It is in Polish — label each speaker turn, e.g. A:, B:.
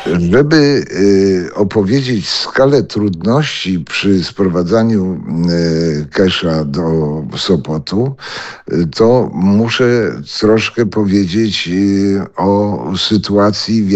A: Żeby opowiedzieć skalę trudności przy sprowadzaniu kesha do Sopotu, to muszę troszkę powiedzieć o sytuacji, w